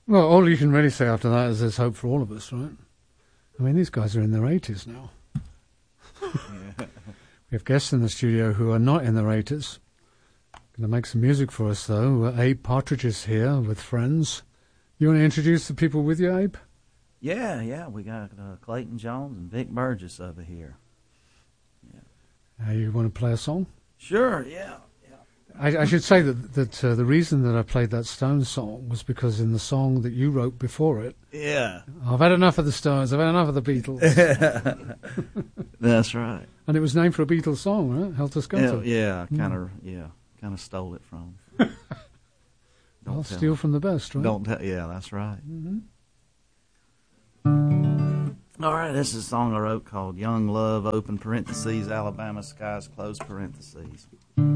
Well, all you can really say after that is there's hope for all of us, right? I mean, these guys are in their 80s now. We have guests in the studio who are not in their 80s. Going to make some music for us, though. Abe Partridge is here with friends. You want to introduce the people with you, Abe? Yeah. We got Clayton Jones and Vic Burgess over here. Yeah. You want to play a song? Sure, yeah. I should say that the reason that I played that Stones song was because in the song that you wrote before it, yeah, I've had enough of the Stones, I've had enough of the Beatles. That's right. And it was named for a Beatles song, right? Helter Skelter. Yeah, kind of stole it from. I'll steal from the best, right? Don't tell. Yeah, that's right. Mm-hmm. All right, this is a song I wrote called "Young Love" (open parentheses) Alabama Skies (close parentheses).